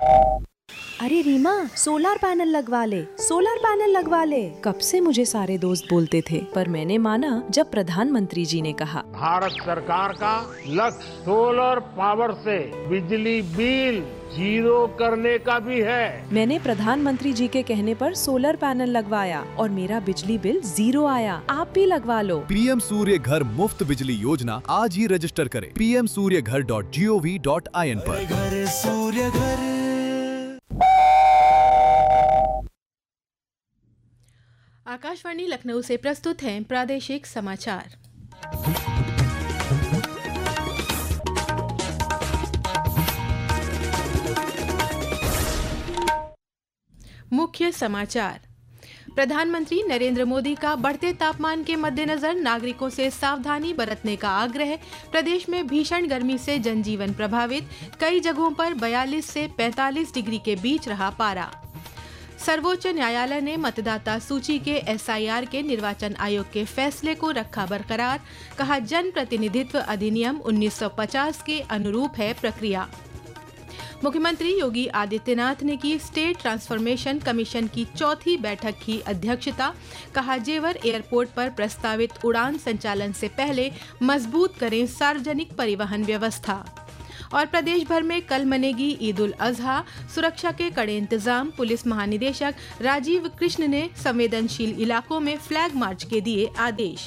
अरे Reema, solar panel लगवा ले, सोलर पैनल लगवा ले। कब से मुझे सारे दोस्त बोलते थे, पर मैंने माना जब प्रधानमंत्री जी ने कहा। भारत सरकार का लक्ष्य सोलर पावर से बिजली बिल जीरो करने का भी है। मैंने प्रधानमंत्री जी के कहने पर सोलर पैनल लगवाया और मेरा बिजली बिल 0 आया। आप भी लगवा लो। पीएम सूर्य घर मुफ्त बिजली योजना आज ही रजिस्टर करें pmsuryaghar.gov.in पर। घर सूर्य घर। आकाशवाणी लखनऊ से प्रस्तुत हैं प्रादेशिक समाचार। मुख्य समाचार। प्रधानमंत्री नरेंद्र मोदी का बढ़ते तापमान के मद्देनजर नागरिकों से सावधानी बरतने का आग्रह। प्रदेश में भीषण गर्मी से जनजीवन प्रभावित, कई जगहों पर 42 से 45 डिग्री के बीच रहा पारा। सर्वोच्च न्यायालय ने मतदाता सूची के SIR के निर्वाचन आयोग के फैसले को रखा बरकरार। कहा, जन प्रतिनिधित्व अधिनियम 1950 के अनुरूप है प्रक्रिया। मुख्यमंत्री योगी आदित्यनाथ ने की स्टेट ट्रांसफॉर्मेशन कमीशन की चौथी बैठक की अध्यक्षता। कहा, जेवर एयरपोर्ट पर प्रस्तावित उड़ान संचालन से पहले मजबूत करें सार्वजनिक परिवहन व्यवस्था। और प्रदेश भर में कल मनेगी ईद उल अजहा। सुरक्षा के कड़े इंतजाम। पुलिस महानिदेशक राजीव कृष्ण ने संवेदनशील इलाकों में फ्लैग मार्च के दिए आदेश।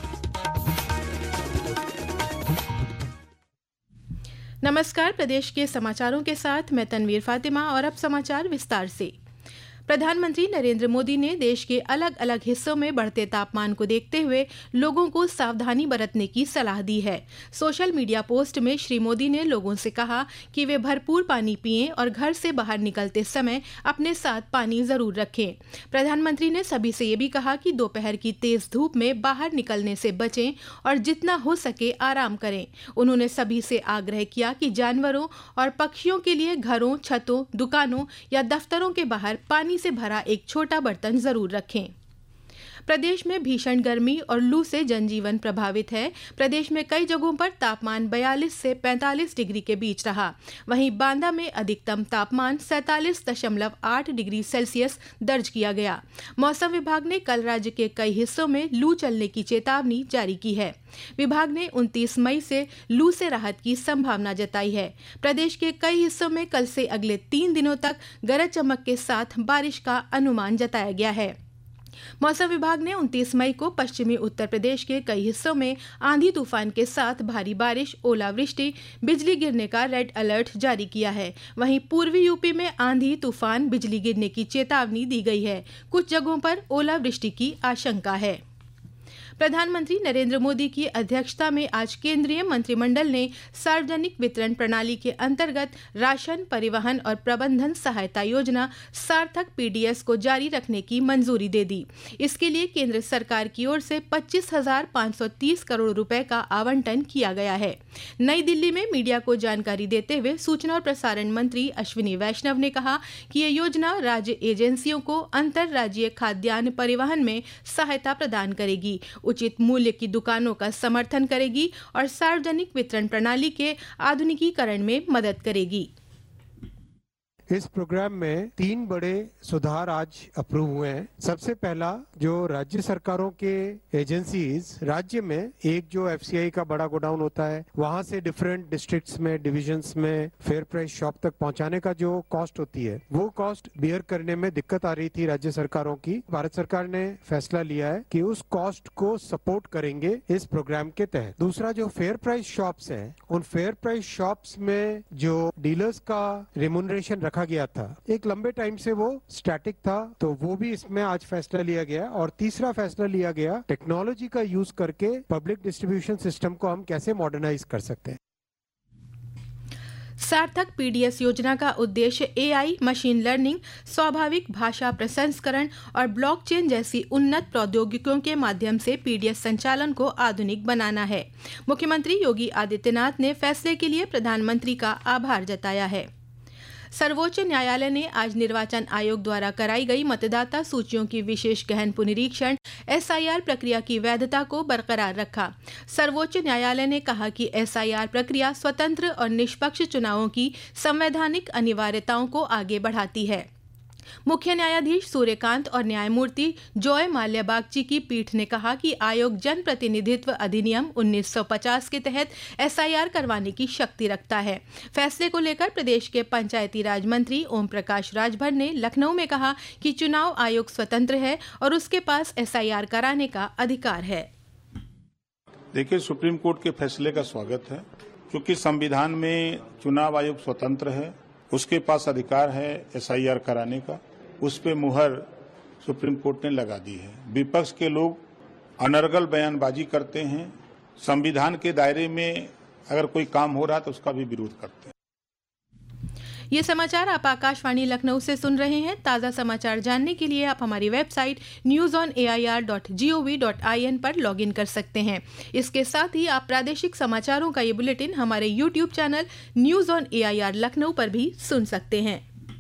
नमस्कार, प्रदेश के समाचारों के साथ मैं तनवीर फातिमा और अब समाचार विस्तार से। प्रधानमंत्री नरेंद्र मोदी ने देश के अलग अलग हिस्सों में बढ़ते तापमान को देखते हुए लोगों को सावधानी बरतने की सलाह दी है। सोशल मीडिया पोस्ट में श्री मोदी ने लोगों से कहा कि वे भरपूर पानी पिएं और घर से बाहर निकलते समय अपने साथ पानी जरूर रखें। प्रधानमंत्री ने सभी से ये भी कहा कि दोपहर की तेज धूप में बाहर निकलने से बचें और जितना हो सके आराम करें। उन्होंने सभी से आग्रह किया कि जानवरों और पक्षियों के लिए घरों, छतों, दुकानों या दफ्तरों के बाहर पानी से भरा एक छोटा बर्तन जरूर रखें। प्रदेश में भीषण गर्मी और लू से जनजीवन प्रभावित है। प्रदेश में कई जगहों पर तापमान 42 से 45 डिग्री के बीच रहा। वहीं बांदा में अधिकतम तापमान 47.8 डिग्री सेल्सियस दर्ज किया गया। मौसम विभाग ने कल राज्य के कई हिस्सों में लू चलने की चेतावनी जारी की है। विभाग ने 29 मई से लू से राहत की संभावना जताई है। प्रदेश के कई हिस्सों में कल से अगले 3 दिनों तक गरज चमक के साथ बारिश का अनुमान जताया गया है। मौसम विभाग ने 29 मई को पश्चिमी उत्तर प्रदेश के कई हिस्सों में आंधी तूफान के साथ भारी बारिश, ओलावृष्टि, बिजली गिरने का रेड अलर्ट जारी किया है। वहीं पूर्वी यूपी में आंधी तूफान, बिजली गिरने की चेतावनी दी गई है। कुछ जगहों पर ओलावृष्टि की आशंका है। प्रधानमंत्री नरेंद्र मोदी की अध्यक्षता में आज केंद्रीय मंत्रिमंडल ने सार्वजनिक वितरण प्रणाली के अंतर्गत राशन, परिवहन और प्रबंधन सहायता योजना सार्थक PDS को जारी रखने की मंजूरी दे दी। इसके लिए केंद्र सरकार की ओर से 25,530 करोड़ रुपए का आवंटन किया गया है। नई दिल्ली में मीडिया को जानकारी देते हुए सूचना और प्रसारण मंत्री अश्विनी वैष्णव ने कहा कि ये योजना राज्य एजेंसियों को अंतर राज्यीय खाद्यान्न परिवहन में सहायता प्रदान करेगी, उचित मूल्य की दुकानों का समर्थन करेगी और सार्वजनिक वितरण प्रणाली के आधुनिकीकरण में मदद करेगी। इस प्रोग्राम में 3 बड़े सुधार आज अप्रूव हुए हैं। सबसे पहला, जो राज्य सरकारों के एजेंसीज राज्य में एक जो FCI का बड़ा गोडाउन होता है, वहां से डिफरेंट डिस्ट्रिक्ट्स में, डिविजन्स में फेयर प्राइस शॉप तक पहुंचाने का जो कॉस्ट होती है, वो कॉस्ट बियर करने में दिक्कत आ रही थी राज्य सरकारों की। भारत सरकार ने फैसला लिया है कि उस कॉस्ट को सपोर्ट करेंगे इस प्रोग्राम के तहत। दूसरा, जो फेयर प्राइस शॉप्स है, उन फेयर प्राइस शॉप्स में जो डीलर्स का रिम्यूनरेशन रखा गया था, एक लंबे टाइम से वो स्टैटिक था, तो वो भी इसमें आज फैसला लिया गया। और तीसरा फैसला लिया गया, टेक्नोलॉजी का यूज करके पब्लिक डिस्ट्रीब्यूशन सिस्टम को हम कैसे मॉडर्नाइज कर सकते हैं। सार्थक PDS योजना का उद्देश्य AI, मशीन लर्निंग, स्वाभाविक भाषा प्रसंस्करण और ब्लॉकचेन जैसी उन्नत प्रौद्योगिकियों के माध्यम से PDS संचालन को आधुनिक बनाना है। मुख्यमंत्री योगी आदित्यनाथ ने फैसले के लिए प्रधानमंत्री का आभार जताया है। सर्वोच्च न्यायालय ने आज निर्वाचन आयोग द्वारा कराई गई मतदाता सूचियों की विशेष गहन पुनरीक्षण SIR प्रक्रिया की वैधता को बरकरार रखा। सर्वोच्च न्यायालय ने कहा कि SIR प्रक्रिया स्वतंत्र और निष्पक्ष चुनावों की संवैधानिक अनिवार्यताओं को आगे बढ़ाती है। मुख्य न्यायाधीश सूर्यकांत और न्यायमूर्ति जॉय माल्या बागची की पीठ ने कहा कि आयोग जन प्रतिनिधित्व अधिनियम 1950 के तहत SIR करवाने की शक्ति रखता है। फैसले को लेकर प्रदेश के पंचायती राज मंत्री ओम प्रकाश राजभर ने लखनऊ में कहा कि चुनाव आयोग स्वतंत्र है और उसके पास SIR कराने का अधिकार है। देखिए, सुप्रीम कोर्ट के फैसले का स्वागत है, क्योंकि संविधान में चुनाव आयोग स्वतंत्र है, उसके पास अधिकार है SIR कराने का। उस पे मुहर सुप्रीम कोर्ट ने लगा दी है। विपक्ष के लोग अनर्गल बयानबाजी करते हैं, संविधान के दायरे में अगर कोई काम हो रहा है तो उसका भी विरोध करते हैं। ये समाचार आप आकाशवाणी लखनऊ से सुन रहे हैं। ताज़ा समाचार जानने के लिए आप हमारी वेबसाइट newsonair.gov.in पर लॉगिन कर सकते हैं। इसके साथ ही आप प्रादेशिक समाचारों का ये बुलेटिन हमारे YouTube channel news on AIR Lucknow पर भी सुन सकते हैं।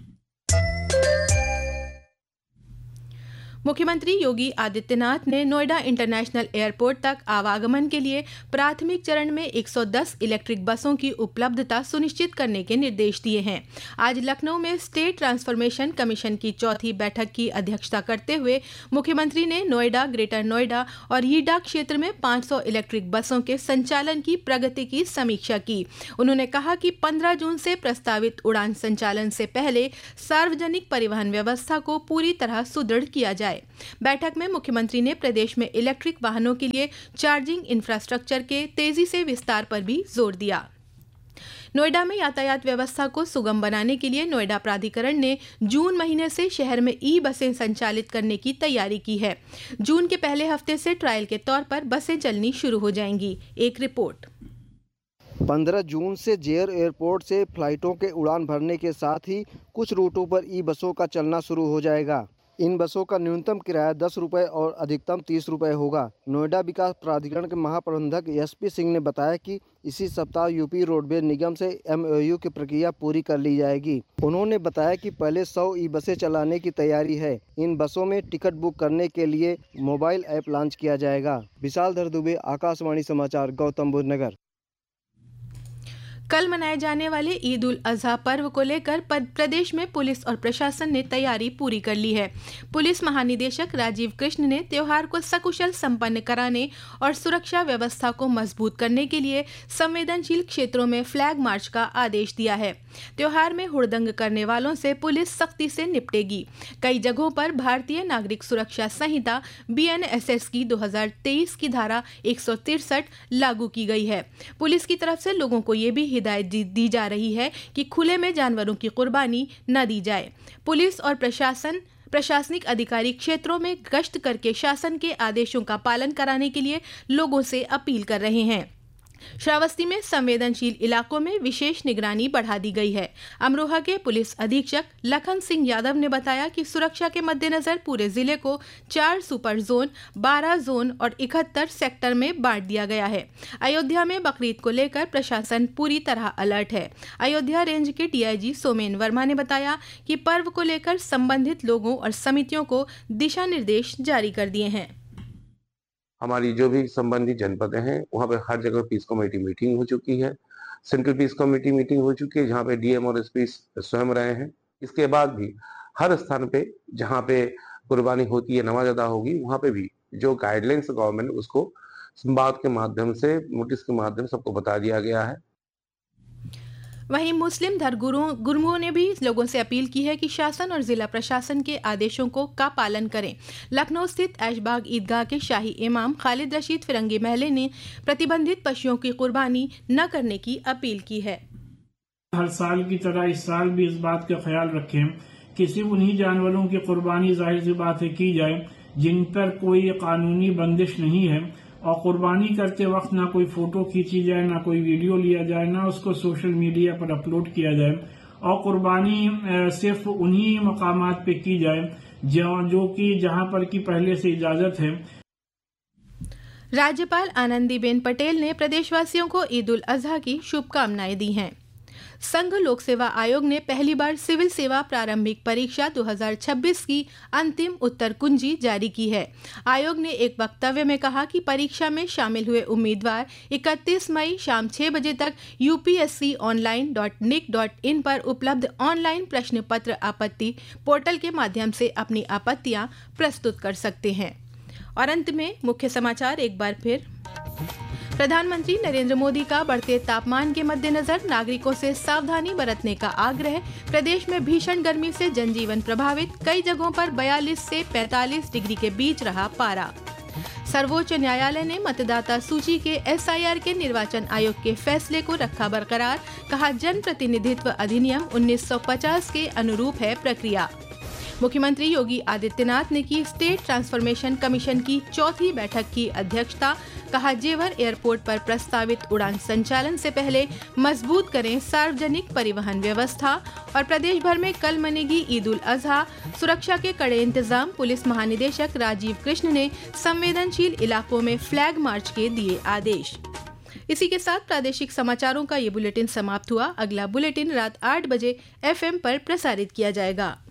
मुख्यमंत्री योगी आदित्यनाथ ने नोएडा इंटरनेशनल एयरपोर्ट तक आवागमन के लिए प्राथमिक चरण में 110 इलेक्ट्रिक बसों की उपलब्धता सुनिश्चित करने के निर्देश दिए हैं। आज लखनऊ में स्टेट ट्रांसफॉर्मेशन कमीशन की चौथी बैठक की अध्यक्षता करते हुए मुख्यमंत्री ने नोएडा, ग्रेटर नोएडा और यीडा क्षेत्र में 500 इलेक्ट्रिक बसों के संचालन की प्रगति की समीक्षा की। उन्होंने कहा कि 15 जून से प्रस्तावित उड़ान संचालन से पहले सार्वजनिक परिवहन व्यवस्था को पूरी तरह सुदृढ़ किया जाए। बैठक में मुख्यमंत्री ने प्रदेश में इलेक्ट्रिक वाहनों के लिए चार्जिंग इंफ्रास्ट्रक्चर के तेजी से विस्तार पर भी जोर दिया। नोएडा में यातायात व्यवस्था को सुगम बनाने के लिए नोएडा प्राधिकरण ने जून महीने से शहर में बसें संचालित करने की तैयारी की है। जून के पहले हफ्ते से ट्रायल के तौर पर बसें चलनी शुरू हो जाएंगी। एक रिपोर्ट। 15 जून से जेयर एयरपोर्ट से फ्लाइटों के उड़ान भरने के साथ ही कुछ रूटों पर बसों का चलना शुरू हो जाएगा। इन बसों का न्यूनतम किराया 10 रुपये और अधिकतम 30 रुपये होगा। नोएडा विकास प्राधिकरण के महाप्रबंधक SP सिंह ने बताया कि इसी सप्ताह यूपी रोडवेज निगम से MOU की प्रक्रिया पूरी कर ली जाएगी। उन्होंने बताया कि पहले 100 बसें चलाने की तैयारी है। इन बसों में टिकट बुक करने के लिए मोबाइल ऐप लॉन्च किया जाएगा। विशाल धर दुबे, आकाशवाणी समाचार, गौतम बुद्ध नगर। कल मनाए जाने वाले ईद उल अजहा पर्व को लेकर प्रदेश में पुलिस और प्रशासन ने तैयारी पूरी कर ली है। पुलिस महानिदेशक राजीव कृष्ण ने त्योहार को सकुशल संपन्न कराने और सुरक्षा व्यवस्था को मजबूत करने के लिए संवेदनशील क्षेत्रों में फ्लैग मार्च का आदेश दिया है। त्योहार में हुड़दंग करने वालों से पुलिस सख्ती से निपटेगी। कई जगहों पर भारतीय नागरिक सुरक्षा संहिता BNSS की 2023 की धारा 163 लागू की गई है। पुलिस की तरफ से लोगों को ये भी हिदायत दी जा रही है कि खुले में जानवरों की कुर्बानी न दी जाए। पुलिस और प्रशासनिक अधिकारी क्षेत्रों में गश्त करके शासन के आदेशों का पालन कराने के लिए लोगों से अपील कर रहे हैं। श्रावस्ती में संवेदनशील इलाकों में विशेष निगरानी बढ़ा दी गई है। अमरोहा के पुलिस अधीक्षक लखन सिंह यादव ने बताया कि सुरक्षा के मद्देनजर पूरे जिले को 4 सुपर जोन, 12 जोन और 71 सेक्टर में बांट दिया गया है। अयोध्या में बकरीद को लेकर प्रशासन पूरी तरह अलर्ट है। अयोध्या रेंज के DIG सोमेन वर्मा ने बताया कि पर्व को लेकर संबंधित लोगों और समितियों को दिशा निर्देश जारी कर दिए हैं। हमारी जो भी संबंधित जनपद हैं वहाँ पे हर जगह पीस कमेटी मीटिंग हो चुकी है। सेंट्रल पीस कमेटी मीटिंग हो चुकी है, जहाँ पे DM और SP स्वयं रहे हैं। इसके बाद भी हर स्थान पे जहाँ पे कुर्बानी होती है, नमाज अदा होगी, वहाँ पे भी जो गाइडलाइंस गवर्नमेंट उसको संवाद के माध्यम से, नोटिस के माध्यम से सबको बता दिया गया है। वहीं मुस्लिम धर्मगुरुओं ने भी लोगों से अपील की है कि शासन और जिला प्रशासन के आदेशों का पालन करें। लखनऊ स्थित ऐशबाग ईदगाह के शाही इमाम खालिद रशीद फिरंगी महले ने प्रतिबंधित पशुओं की कुर्बानी न करने की अपील की है। हर साल की तरह इस साल भी इस बात का ख्याल रखें कि सिर्फ उन्हीं जानवरों की कुर्बानी जाहिर सी बात है की जाए जिन पर कोई कानूनी बंदिश नहीं है, और कुर्बानी करते वक्त ना कोई फोटो खींची जाए, ना कोई वीडियो लिया जाए, ना उसको सोशल मीडिया पर अपलोड किया जाए, और कुर्बानी सिर्फ उन्हीं मकामात पे की जाए जो कि जहां पर की पहले से इजाजत है। राज्यपाल आनंदीबेन पटेल ने प्रदेशवासियों को ईद उल अजहा की शुभकामनाएं दी हैं। संघ लोक सेवा आयोग ने पहली बार सिविल सेवा प्रारंभिक परीक्षा 2026 की अंतिम उत्तर कुंजी जारी की है। आयोग ने एक वक्तव्य में कहा कि परीक्षा में शामिल हुए उम्मीदवार 31 मई शाम 6 बजे तक upsconline.nic.in पर उपलब्ध ऑनलाइन प्रश्न पत्र आपत्ति पोर्टल के माध्यम से अपनी आपत्तियां प्रस्तुत कर सकते हैं। और अंत में मुख्य समाचार एक बार फिर। प्रधानमंत्री नरेंद्र मोदी का बढ़ते तापमान के मद्देनजर नागरिकों से सावधानी बरतने का आग्रह। प्रदेश में भीषण गर्मी से जनजीवन प्रभावित, कई जगहों पर 42 से 45 डिग्री के बीच रहा पारा। सर्वोच्च न्यायालय ने मतदाता सूची के SIR के निर्वाचन आयोग के फैसले को रखा बरकरार, कहा जन प्रतिनिधित्व अधिनियम 1950 के अनुरूप है प्रक्रिया। मुख्यमंत्री योगी आदित्यनाथ ने की स्टेट ट्रांसफॉर्मेशन कमीशन की चौथी बैठक की अध्यक्षता, कहा जेवर एयरपोर्ट पर प्रस्तावित उड़ान संचालन से पहले मजबूत करें सार्वजनिक परिवहन व्यवस्था। और प्रदेश भर में कल मनेगी ईद उल अजहा, सुरक्षा के कड़े इंतजाम। पुलिस महानिदेशक राजीव कृष्ण ने संवेदनशील इलाकों में फ्लैग मार्च के दिए आदेश। इसी के साथ प्रादेशिक समाचारों का ये बुलेटिन समाप्त हुआ। अगला बुलेटिन रात 8 बजे FM पर प्रसारित किया जाएगा।